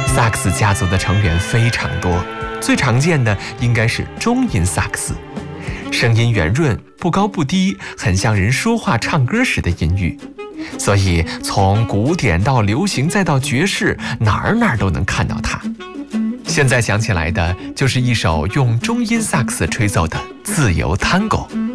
萨克斯家族的成员非常多，最常见的应该是中音萨克斯，声音圆润，不高不低，很像人说话唱歌时的音域。所以从古典到流行再到爵士，哪儿都能看到它。现在想起来的就是一首用中音萨克斯吹奏的自由探戈。